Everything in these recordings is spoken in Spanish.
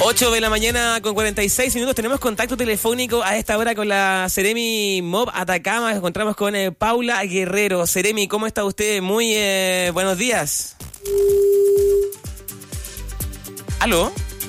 8 de la mañana con 46 minutos. Tenemos contacto telefónico a esta hora con la Seremi MOB Atacama. Nos encontramos con Paula Guerrero. Seremi, ¿cómo está usted? Muy buenos días. ¿Aló?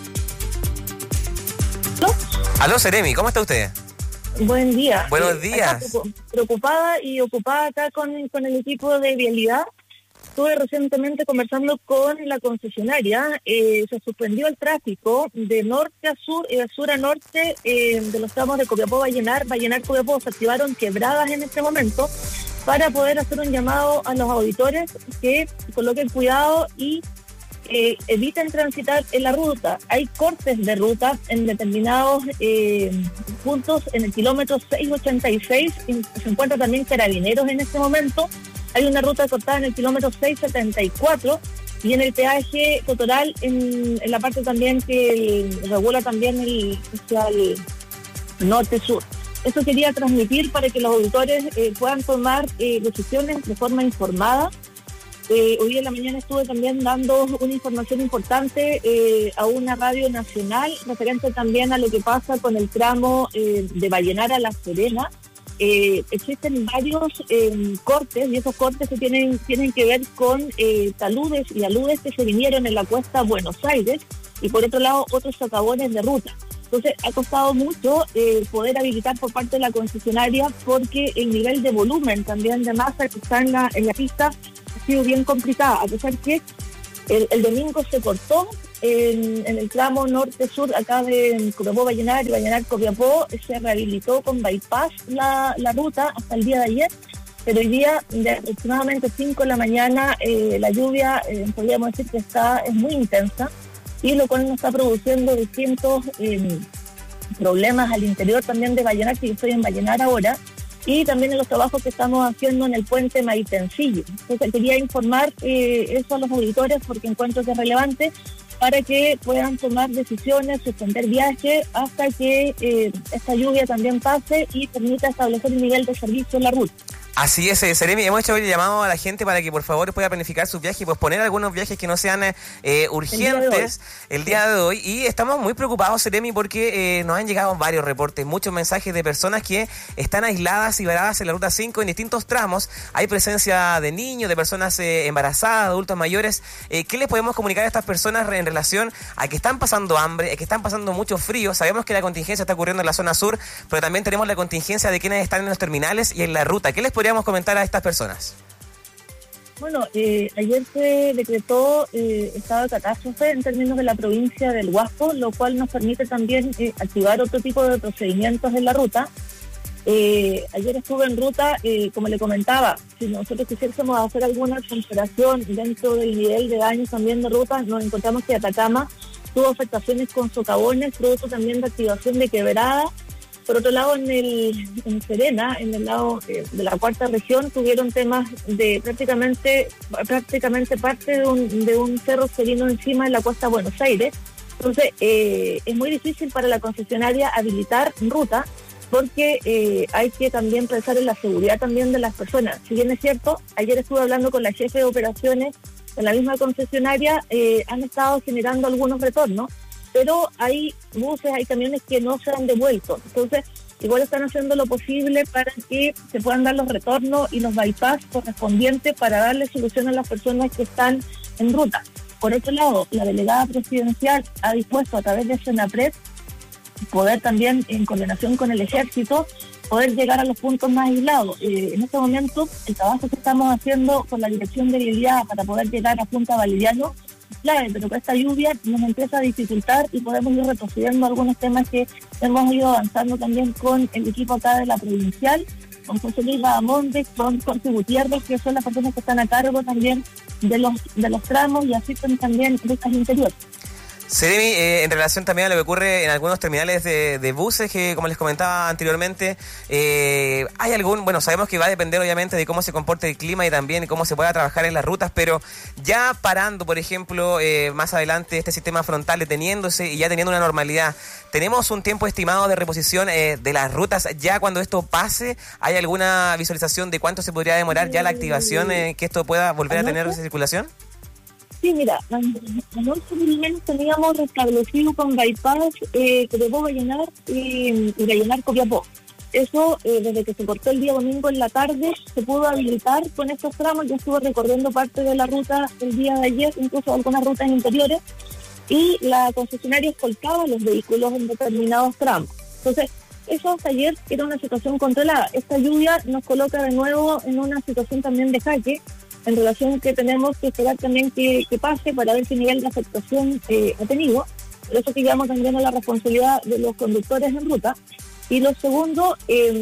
¿Aló, Seremi? ¿Cómo está usted? Buen día. Buenos días. Preocupada y ocupada acá con el equipo de vialidad. Estuve recientemente conversando con la concesionaria. Se suspendió el tráfico de norte a sur y de sur a norte de los tramos de Copiapó Vallenar Copiapó. Se activaron quebradas en este momento para poder hacer un llamado a los auditores que coloquen cuidado y eviten transitar en la ruta. Hay cortes de ruta en determinados puntos. En el kilómetro 686 se encuentran también carabineros en este momento. Hay una ruta cortada en el kilómetro 674 y en el peaje Totoral en la parte también que regula también el norte-sur. Eso quería transmitir para que los auditores puedan tomar decisiones de forma informada. Hoy en la mañana estuve también dando una información importante a una radio nacional referente también a lo que pasa con el tramo de Vallenar a La Serena. Existen varios cortes y esos cortes que tienen que ver con taludes y aludes que se vinieron en la cuesta Buenos Aires y por otro lado otros socavones de ruta. Entonces ha costado mucho poder habilitar por parte de la concesionaria porque el nivel de volumen también de masa que está en la pista ha sido bien complicada, a pesar que el domingo se cortó en el tramo norte-sur acá de Copiapó Vallenar y Vallenar Copiapó. Se rehabilitó con bypass la ruta hasta el día de ayer, pero hoy día de aproximadamente 5 de la mañana la lluvia podríamos decir que es muy intensa y lo cual nos está produciendo distintos problemas al interior también de Vallenar, que yo estoy en Vallenar ahora, y también en los trabajos que estamos haciendo en el puente Maitencillo. Entonces quería informar eso a los auditores porque encuentro que es relevante para que puedan tomar decisiones, suspender viajes hasta que esta lluvia también pase y permita establecer el nivel de servicio en la ruta. Así es, Seremi, hemos hecho el llamado a la gente para que por favor pueda planificar sus viajes y posponer algunos viajes que no sean urgentes el día de hoy. Y estamos muy preocupados, Seremi, porque nos han llegado varios reportes, muchos mensajes de personas que están aisladas y varadas en la Ruta 5 en distintos tramos. Hay presencia de niños, de personas embarazadas, adultos mayores. ¿Qué les podemos comunicar a estas personas en relación a que están pasando hambre, a que están pasando mucho frío? Sabemos que la contingencia está ocurriendo en la zona sur, pero también tenemos la contingencia de quienes están en los terminales y en la ruta. ¿Qué les podríamos comentar a estas personas? Bueno, ayer se decretó estado de catástrofe en términos de la provincia del Huasco, lo cual nos permite también activar otro tipo de procedimientos en la ruta. Ayer estuve en ruta, como le comentaba, si nosotros quisiésemos hacer alguna comparación dentro del nivel de daños también de ruta, nos encontramos que Atacama tuvo afectaciones con socavones, producto también de activación de quebrada. Por otro lado, en Serena, en el lado de la cuarta región, tuvieron temas de prácticamente parte de un cerro que vino encima de la costa Buenos Aires. Entonces, es muy difícil para la concesionaria habilitar ruta porque hay que también pensar en la seguridad también de las personas. Si bien es cierto, ayer estuve hablando con la jefe de operaciones de la misma concesionaria, han estado generando algunos retornos, pero hay buses, hay camiones que no se han devuelto. Entonces, igual están haciendo lo posible para que se puedan dar los retornos y los bypass correspondientes para darle solución a las personas que están en ruta. Por otro lado, la delegada presidencial ha dispuesto a través de Senapred poder también, en coordinación con el ejército, poder llegar a los puntos más aislados. En este momento, el trabajo que estamos haciendo con la Dirección de Vialidad para poder llegar a Punta Valeriano es clave, pero con esta lluvia nos empieza a dificultar y podemos ir retrocediendo algunos temas que hemos ido avanzando también con el equipo acá de la provincial, con José Luis Badamonte, con Jorge Gutiérrez, que son las personas que están a cargo también de los tramos y así también rutas interiores. Seremi, en relación también a lo que ocurre en algunos terminales de buses, que como les comentaba anteriormente, hay sabemos que va a depender obviamente de cómo se comporte el clima y también cómo se pueda trabajar en las rutas, pero ya parando, por ejemplo, más adelante este sistema frontal deteniéndose y ya teniendo una normalidad, ¿tenemos un tiempo estimado de reposición de las rutas ya cuando esto pase? ¿Hay alguna visualización de cuánto se podría demorar ya la activación que esto pueda volver a tener circulación? Sí, mira, anoche por lo menos teníamos restablecido con bypass Copiapó Vallenar y Vallenar Copiapó. Eso, desde que se cortó el día domingo en la tarde, se pudo habilitar con estos tramos. Yo estuve recorriendo parte de la ruta el día de ayer, incluso algunas rutas interiores, y la concesionaria escoltaba los vehículos en determinados tramos. Entonces, eso hasta ayer era una situación controlada. Esta lluvia nos coloca de nuevo en una situación también de jaque, en relación que tenemos que esperar también que pase para ver qué nivel de afectación ha tenido. Por eso que llevamos también a la responsabilidad de los conductores en ruta. Y lo segundo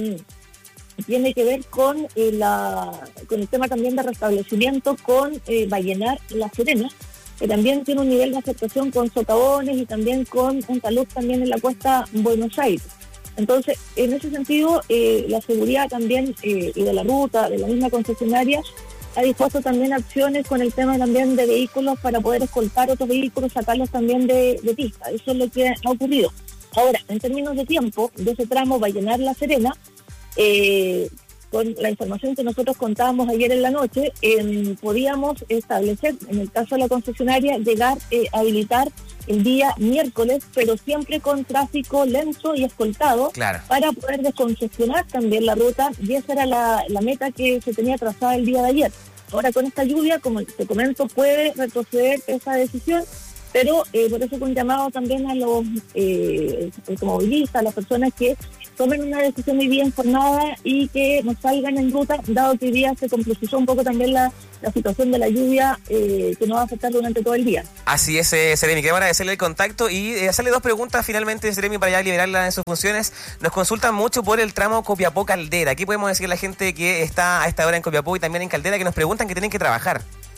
tiene que ver con el tema también de restablecimiento con Vallenar La Serena, que también tiene un nivel de afectación con socavones y también con un talud también en la costa Buenos Aires. Entonces, en ese sentido, la seguridad también y de la ruta, de la misma concesionaria, ha dispuesto también acciones con el tema también de vehículos para poder escoltar otros vehículos, sacarlos también de pista. Eso es lo que ha ocurrido. Ahora, en términos de tiempo, de ese tramo Vallenar La Serena, con la información que nosotros contábamos ayer en la noche, podíamos establecer, en el caso de la concesionaria, llegar a habilitar el día miércoles, pero siempre con tráfico lento y escoltado, claro, para poder descongestionar también la ruta, y esa era la meta que se tenía trazada el día de ayer. Ahora, con esta lluvia, como te comento, puede retroceder esa decisión, pero por eso un llamado también a los automovilistas, a las personas que tomen una decisión muy bien formada y que no salgan en ruta, dado que hoy día se complejizó un poco también la situación de la lluvia que nos va a afectar durante todo el día. Así es, Seremi, queremos agradecerle el contacto y hacerle dos preguntas finalmente, Seremi, para ya liberarla de sus funciones. Nos consultan mucho por el tramo Copiapó-Caldera. ¿Qué podemos decir a la gente que está a esta hora en Copiapó y también en Caldera, que nos preguntan que tienen que trabajar?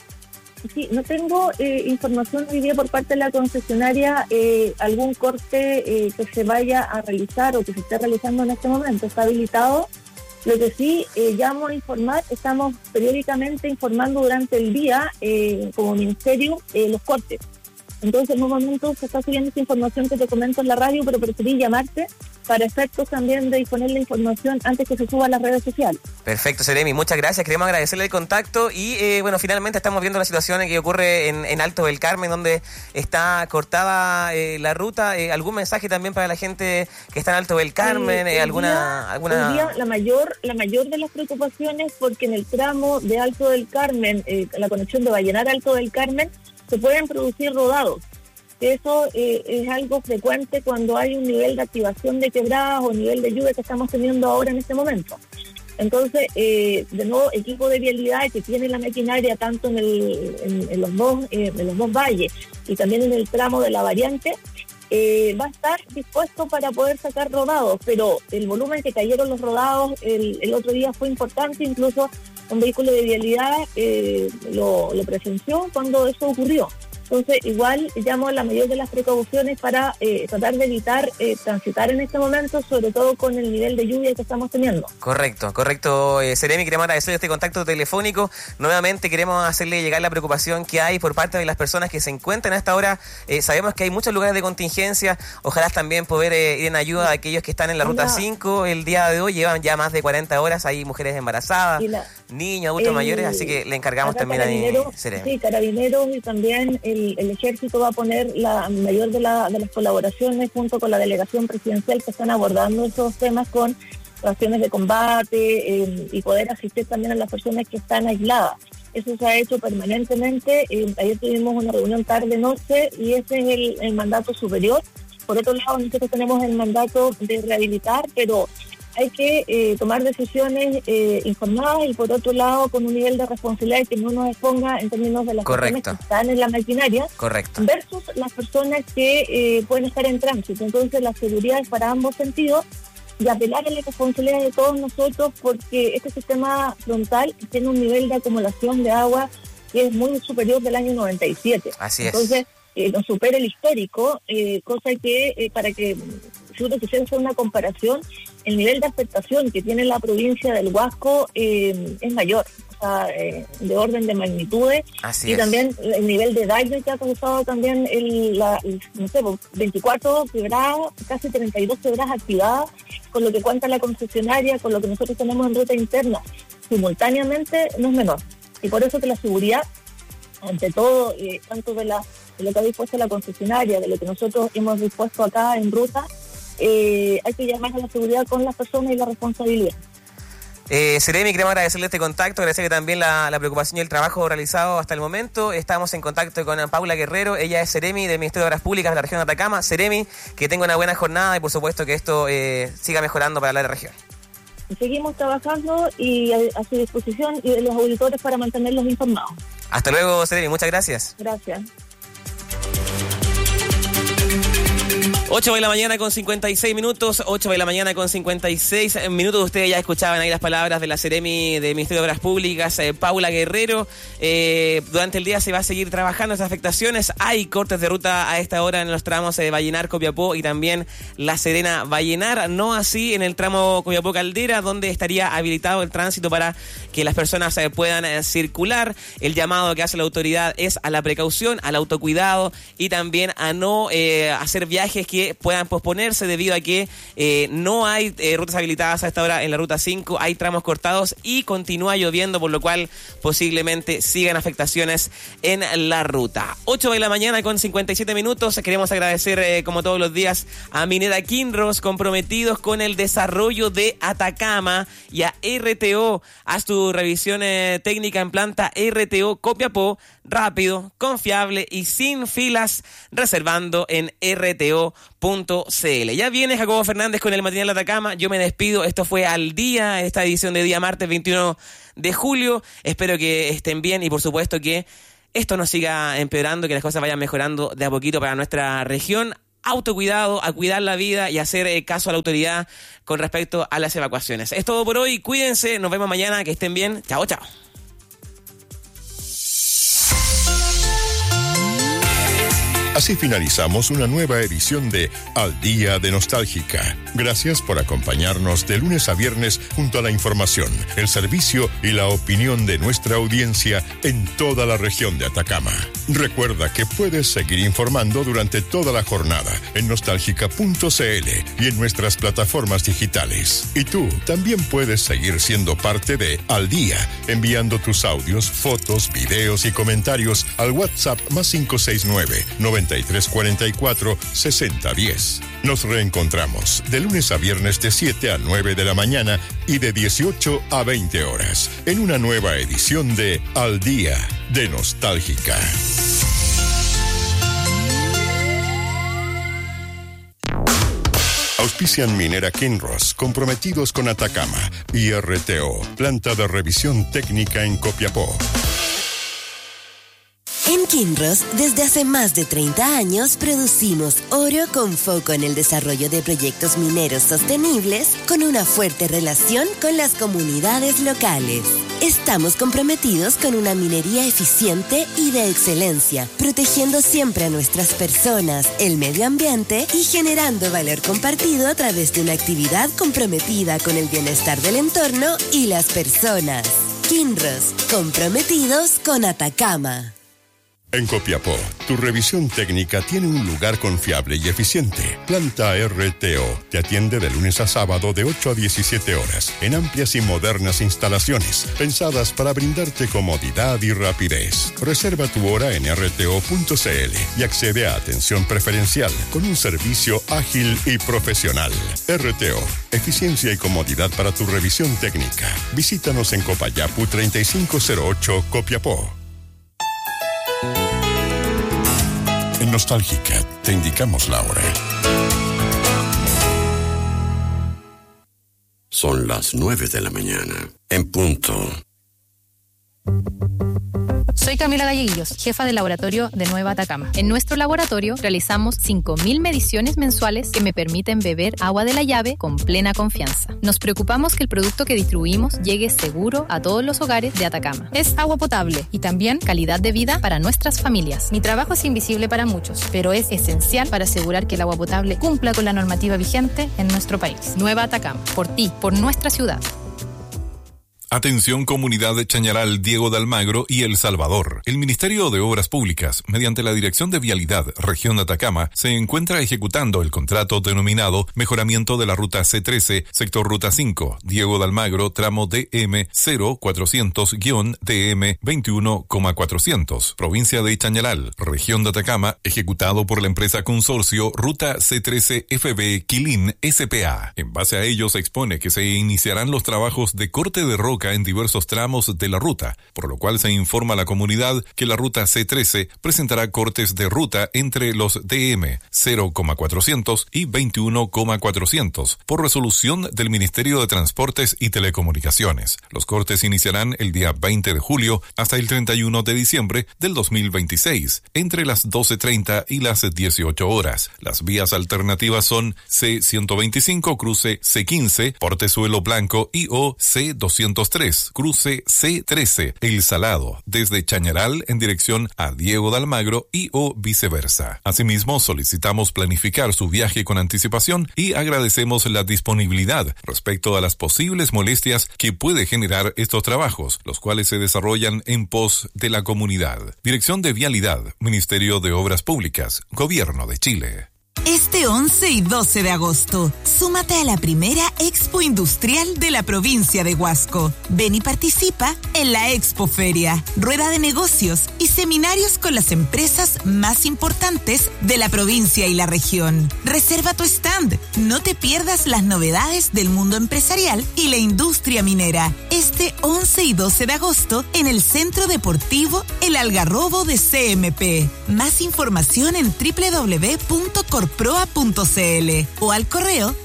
Sí, no tengo información hoy día por parte de la concesionaria, algún corte que se vaya a realizar o que se esté realizando en este momento. Está habilitado. Lo que sí llamo a informar, estamos periódicamente informando durante el día como ministerio los cortes. Entonces en un momento se está subiendo esta información que te comento en la radio, pero preferí llamarte para efectos también de disponer la información antes que se suba a las redes sociales. Perfecto, Seremi, muchas gracias, queremos agradecerle el contacto y bueno, finalmente estamos viendo la situación que ocurre en Alto del Carmen, donde está cortada la ruta. ¿Algún mensaje también para la gente que está en Alto del Carmen? Hoy día la mayor de las preocupaciones, porque en el tramo de Alto del Carmen, la conexión de Vallenar a Alto del Carmen, se pueden producir rodados. Eso es algo frecuente cuando hay un nivel de activación de quebradas o nivel de lluvia que estamos teniendo ahora en este momento. Entonces, de nuevo, equipo de vialidad que tiene la maquinaria tanto en los dos valles y también en el tramo de la variante, va a estar dispuesto para poder sacar rodados, pero el volumen que cayeron los rodados el otro día fue importante, incluso un vehículo de vialidad lo presenció cuando eso ocurrió. Entonces, igual llamo a la mayor de las precauciones para tratar de evitar transitar en este momento, sobre todo con el nivel de lluvia que estamos teniendo. Correcto, Seremi, queremos agradecer este contacto telefónico. Nuevamente queremos hacerle llegar la preocupación que hay por parte de las personas que se encuentran a esta hora. Sabemos que hay muchos lugares de contingencia. Ojalá también poder ir en ayuda a aquellos que están en la Ruta 5 el día de hoy. Llevan ya más de 40 horas. Hay mujeres embarazadas, niños, adultos mayores, así que le encargamos también a Seremi. Sí, Carabineros y también el Ejército va a poner la mayor de las colaboraciones junto con la delegación presidencial que están abordando esos temas con acciones de combate y poder asistir también a las personas que están aisladas. Eso se ha hecho permanentemente. Ayer tuvimos una reunión tarde-noche y ese es el mandato superior. Por otro lado, nosotros tenemos el mandato de rehabilitar, pero hay que tomar decisiones informadas y por otro lado con un nivel de responsabilidad que no nos exponga en términos de las personas que están en la maquinaria versus las personas que pueden estar en tránsito. Entonces la seguridad es para ambos sentidos y apelar a la responsabilidad de todos nosotros, porque este sistema frontal tiene un nivel de acumulación de agua que es muy superior del año 97. Así es. Entonces nos supera el histórico, cosa que para que si uno quisiera hacer una comparación, el nivel de afectación que tiene la provincia del Huasco es mayor, o sea, de orden de magnitudes. Así y es. También el nivel de daño que ha causado también 24 quebradas, casi 32 quebradas activadas, con lo que cuenta la concesionaria, con lo que nosotros tenemos en ruta interna, simultáneamente no es menor. Y por eso que la seguridad ante todo, tanto de lo que ha dispuesto la concesionaria, de lo que nosotros hemos dispuesto acá en ruta, hay que llamar a la seguridad con las personas y la responsabilidad. Seremi, queremos agradecerle este contacto, agradecerle también la preocupación y el trabajo realizado hasta el momento. Estamos en contacto con Paula Guerrero, ella es Seremi del Ministerio de Obras Públicas de la región de Atacama. Seremi, que tenga una buena jornada y por supuesto que esto siga mejorando para la región. Seguimos trabajando y a su disposición y de los auditores para mantenerlos informados. Hasta luego, Seremi, muchas gracias. Gracias. 8 de la mañana con 56 minutos, 8 de la mañana con 56 minutos. Ustedes ya escuchaban ahí las palabras de la Seremi del Ministerio de Obras Públicas, Paula Guerrero. Durante el día se va a seguir trabajando estas afectaciones. Hay cortes de ruta a esta hora en los tramos de Vallenar, Copiapó y también La Serena, Vallenar. No así en el tramo Copiapó Caldera, donde estaría habilitado el tránsito para que las personas puedan circular. El llamado que hace la autoridad es a la precaución, al autocuidado y también a no hacer viajes que puedan posponerse debido a que no hay rutas habilitadas a esta hora en la ruta 5, hay tramos cortados y continúa lloviendo, por lo cual posiblemente sigan afectaciones en la ruta. 8 de la mañana con 57 minutos. Queremos agradecer como todos los días a Minera Kinross, comprometidos con el desarrollo de Atacama, y a RTO. Haz tu revisión técnica en planta RTO Copiapó, rápido, confiable y sin filas, reservando en RTO.cl. Ya viene Jacobo Fernández con el matinal de Atacama. Yo me despido. Esto fue Al Día, esta edición de día martes 21 de julio. Espero que estén bien y por supuesto que esto no siga empeorando, que las cosas vayan mejorando de a poquito para nuestra región. Autocuidado, a cuidar la vida y hacer caso a la autoridad con respecto a las evacuaciones. Es todo por hoy. Cuídense. Nos vemos mañana. Que estén bien. Chao, chao. Así finalizamos una nueva edición de Al Día de Nostálgica. Gracias por acompañarnos de lunes a viernes junto a la información, el servicio y la opinión de nuestra audiencia en toda la región de Atacama. Recuerda que puedes seguir informando durante toda la jornada en nostálgica.cl y en nuestras plataformas digitales. Y tú también puedes seguir siendo parte de Al Día, enviando tus audios, fotos, videos y comentarios al WhatsApp +569 9344 6010. Nos reencontramos de lunes a viernes de 7 a 9 de la mañana y de 18 a 20 horas en una nueva edición de Al Día de Nostálgica. Auspician Minera Kinross, comprometidos con Atacama, y RTO, planta de revisión técnica en Copiapó. En Kinross, desde hace más de 30 años, producimos oro con foco en el desarrollo de proyectos mineros sostenibles con una fuerte relación con las comunidades locales. Estamos comprometidos con una minería eficiente y de excelencia, protegiendo siempre a nuestras personas, el medio ambiente y generando valor compartido a través de una actividad comprometida con el bienestar del entorno y las personas. Kinross, comprometidos con Atacama. En Copiapó, tu revisión técnica tiene un lugar confiable y eficiente. Planta RTO te atiende de lunes a sábado de 8 a 17 horas en amplias y modernas instalaciones pensadas para brindarte comodidad y rapidez. Reserva tu hora en rto.cl y accede a atención preferencial con un servicio ágil y profesional. RTO, eficiencia y comodidad para tu revisión técnica. Visítanos en Copayapu 3508 Copiapó. En Nostálgica te indicamos la hora. Son las 9 de la mañana, en punto. Soy Camila Galleguillos, jefa del laboratorio de Nueva Atacama. En nuestro laboratorio realizamos 5.000 mediciones mensuales que me permiten beber agua de la llave con plena confianza. Nos preocupamos que el producto que distribuimos llegue seguro a todos los hogares de Atacama. Es agua potable y también calidad de vida para nuestras familias. Mi trabajo es invisible para muchos, pero es esencial para asegurar que el agua potable cumpla con la normativa vigente en nuestro país. Nueva Atacama, por ti, por nuestra ciudad. Atención comunidad de Chañaral, Diego de Almagro y El Salvador. El Ministerio de Obras Públicas, mediante la Dirección de Vialidad, Región de Atacama, se encuentra ejecutando el contrato denominado Mejoramiento de la Ruta C13, Sector Ruta 5, Diego de Almagro, tramo DM 0400-DM 21,400, Provincia de Chañaral, Región de Atacama, ejecutado por la empresa Consorcio Ruta C13 FB Quilín S.p.A. En base a ello se expone que se iniciarán los trabajos de corte de roca en diversos tramos de la ruta, por lo cual se informa a la comunidad que la ruta C13 presentará cortes de ruta entre los DM 0,400 y 21,400 por resolución del Ministerio de Transportes y Telecomunicaciones. Los cortes iniciarán el día 20 de julio hasta el 31 de diciembre del 2026, entre las 12:30 y las 18 horas. Las vías alternativas son C125 cruce C15, Portezuelo Blanco y o C203 cruce C13, El Salado, desde Chañaral en dirección a Diego de Almagro y o viceversa. Asimismo, solicitamos planificar su viaje con anticipación y agradecemos la disponibilidad respecto a las posibles molestias que puede generar estos trabajos, los cuales se desarrollan en pos de la comunidad. Dirección de Vialidad, Ministerio de Obras Públicas, Gobierno de Chile. Este 11 y 12 de agosto, súmate a la primera Expo Industrial de la provincia de Huasco. Ven y participa en la Expo Feria, rueda de negocios y seminarios con las empresas más importantes de la provincia y la región. Reserva tu stand. No te pierdas las novedades del mundo empresarial y la industria minera. Este 11 y 12 de agosto en el Centro Deportivo El Algarrobo de CMP. Más información en www.corproa.cl o al correo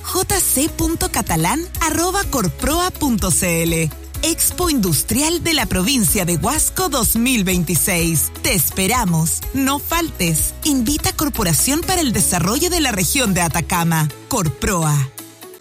jc.catalan@corproa.cl. Expo Industrial de la provincia de Huasco 2026. Te esperamos. No faltes. Invita Corporación para el Desarrollo de la Región de Atacama. Corproa.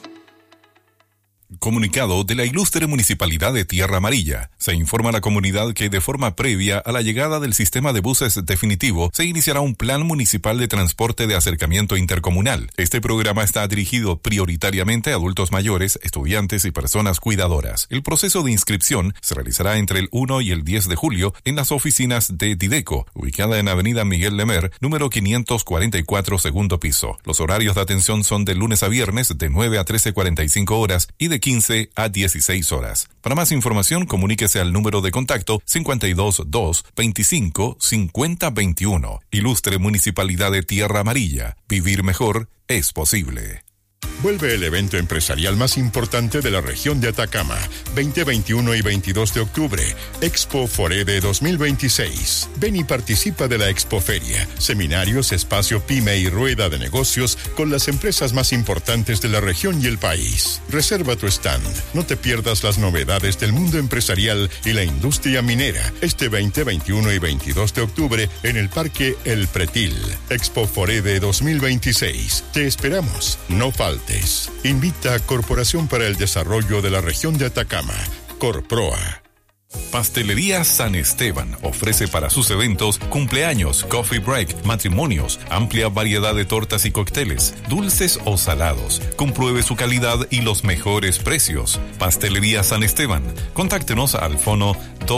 Comunicado de la ilustre Municipalidad de Tierra Amarilla. Se informa a la comunidad que de forma previa a la llegada del sistema de buses definitivo se iniciará un plan municipal de transporte de acercamiento intercomunal. Este programa está dirigido prioritariamente a adultos mayores, estudiantes y personas cuidadoras. El proceso de inscripción se realizará entre el 1 y el 10 de julio en las oficinas de Dideco, ubicada en Avenida Miguel Lemer, número 544, segundo piso. Los horarios de atención son de lunes a viernes de 9 a 13:45 horas y de 15 a 16 horas. Para más información, comuníquese al número de contacto 522 25 50 21. Ilustre Municipalidad de Tierra Amarilla. Vivir mejor es posible. Vuelve el evento empresarial más importante de la región de Atacama, 20, 21 y 22 de octubre, Expo Forede 2026. Ven y participa de la Expoferia, seminarios, espacio pyme y rueda de negocios con las empresas más importantes de la región y el país. Reserva tu stand. No te pierdas las novedades del mundo empresarial y la industria minera, este 20, 21 y 22 de octubre en el Parque El Pretil. Expo Forede 2026. Te esperamos. No faltes. Invita a Corporación para el Desarrollo de la Región de Atacama, Corproa. Pastelería San Esteban ofrece para sus eventos, cumpleaños, coffee break, matrimonios, amplia variedad de tortas y cócteles, dulces o salados. Compruebe su calidad y los mejores precios. Pastelería San Esteban. Contáctenos al fono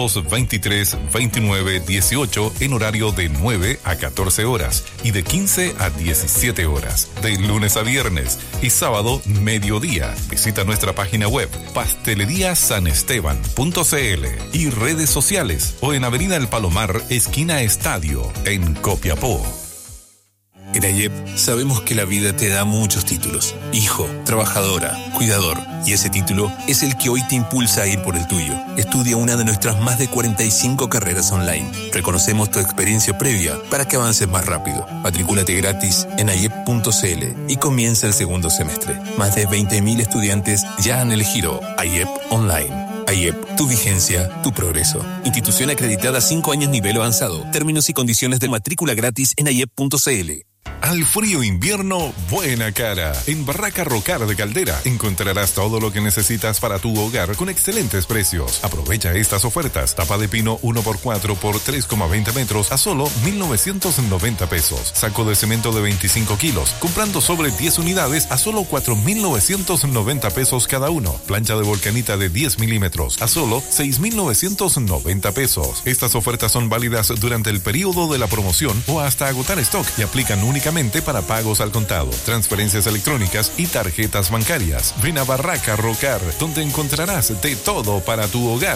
223-2918 en horario de 9 a 14 horas y de 15 a 17 horas, de lunes a viernes y sábado mediodía. Visita nuestra página web pasteleriasanesteban.cl y redes sociales o en Avenida El Palomar, esquina Estadio, en Copiapó. En AYEP sabemos que la vida te da muchos títulos. Hijo, trabajadora, cuidador. Y ese título es el que hoy te impulsa a ir por el tuyo. Estudia una de nuestras más de 45 carreras online. Reconocemos tu experiencia previa para que avances más rápido. Matricúlate gratis en ayep.cl y comienza el segundo semestre. Más de 20.000 estudiantes ya han elegido AYEP Online. AYEP, tu vigencia, tu progreso. Institución acreditada 5 años nivel avanzado. Términos y condiciones de matrícula gratis en ayep.cl. Al frío invierno, buena cara. En Barraca Rocar de Caldera encontrarás todo lo que necesitas para tu hogar con excelentes precios. Aprovecha estas ofertas. Tapa de pino 1x4 por 3,20 metros a solo 1.990 pesos. Saco de cemento de 25 kilos, comprando sobre 10 unidades a solo 4.990 pesos cada uno. Plancha de volcanita de 10 milímetros a solo 6.990 pesos. Estas ofertas son válidas durante el periodo de la promoción o hasta agotar stock y aplican únicamente para pagos al contado, transferencias electrónicas y tarjetas bancarias. Ven a Barraca Rocar, donde encontrarás de todo para tu hogar.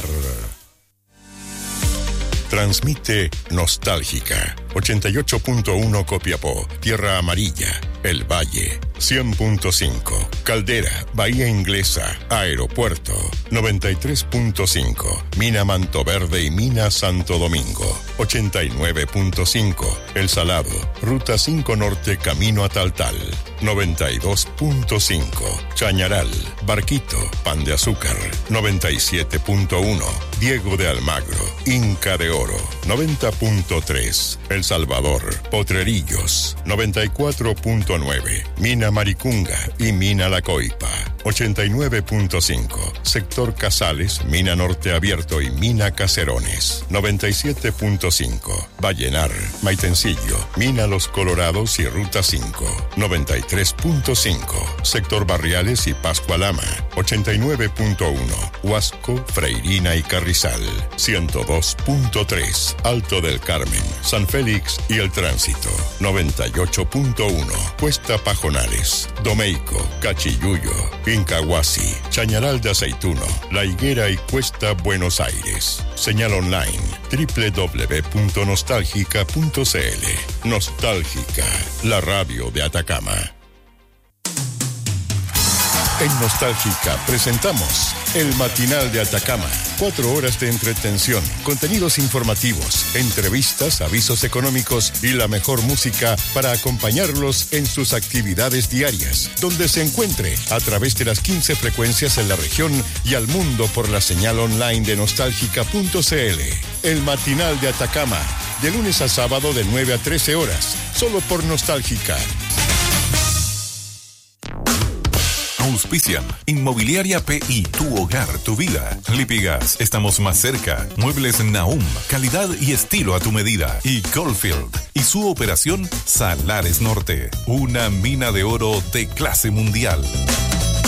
Transmite Nostálgica 88.1 Copiapó, Tierra Amarilla, El Valle 100.5, Caldera, Bahía Inglesa, Aeropuerto 93.5, Mina Mantoverde y Mina Santo Domingo 89.5, El Salado, Ruta 5 Norte Camino a Taltal 92.5, Chañaral, Barquito, Pan de Azúcar 97.1, Diego de Almagro, Inca de Oro 90.3, El Salvador, Potrerillos 94.9, Mina Maricunga y Mina La Coipa 89.5, Sector Casales, Mina Norte Abierto y Mina Caserones 97.5, Vallenar, Maitencillo, Mina Los Colorados y Ruta 5 93.5, Sector Barriales y Pascualama 89.1, Huasco, Freirina y Carrizal 102.3, Alto del Carmen, San Félix y El Tránsito 98.1, Cuesta Pajonales, Domeico, Cachiyuyo, Incahuasi, Chañaral de Aceituno, La Higuera y Cuesta Buenos Aires. Señal online www.nostalgica.cl. Nostálgica, la radio de Atacama. En Nostálgica presentamos El Matinal de Atacama. 4 horas de entretención, contenidos informativos, entrevistas, avisos económicos y la mejor música para acompañarlos en sus actividades diarias, donde se encuentre a través de las 15 frecuencias en la región y al mundo por la señal online de nostálgica.cl. El Matinal de Atacama, de lunes a sábado de 9 a 13 horas, solo por Nostálgica. Auspician Inmobiliaria PI, tu hogar, tu vida. Lipigas, estamos más cerca. Muebles Nahum, calidad y estilo a tu medida. Y Goldfield y su operación Salares Norte, una mina de oro de clase mundial.